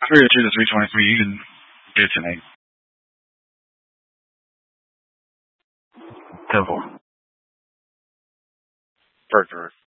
302 to 323. You can do it tonight. Devil. Burger.